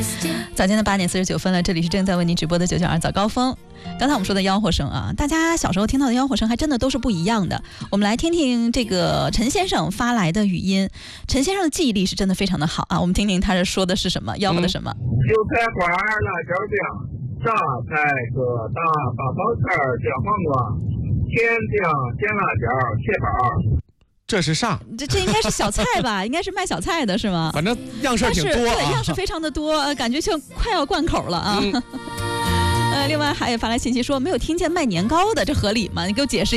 早间的8点49分了，这里是正在为您直播的992早高峰。刚才我们说的吆喝声啊，大家小时候听到的吆喝声还真的都是不一样的。我们来听听这个陈先生发来的语音。陈先生的记忆力是真的非常的好啊，我们听听他说的是什么，吆喝的什么。 韭菜花、辣椒酱、榨菜、疙瘩、八宝菜、姜黄瓜、甜酱、咸辣椒、切包。 这是啥？ 这应该是小菜吧？应该是卖小菜的是吗？ 反正样式挺多啊， 对，样式非常的多，感觉就快要贯口了啊。另外还有发来信息说没有听见卖年糕的，这合理吗？你给我解释